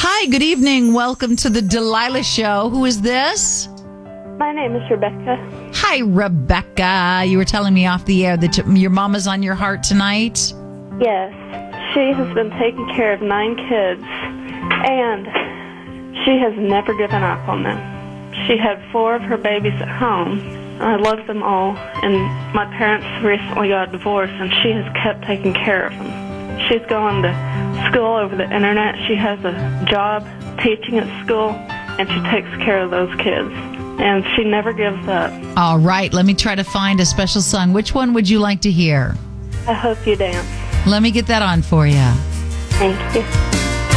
Hi, good evening. Welcome to the Delilah Show. Who is this? My name is Rebecca. Hi, Rebecca. You were telling me off the air that your mama's on your heart tonight. Yes. She has been taking care of 9 kids, and she has never given up on them. She had 4 of her babies at home. I love them all, and my parents recently got divorced, and she has kept taking care of them. She's going to school over the internet. She has a job teaching at school, and she takes care of those kids. And she never gives up. All right, let me try to find a special song. Which one would you like to hear? I Hope You Dance. Let me get that on for you. Thank you.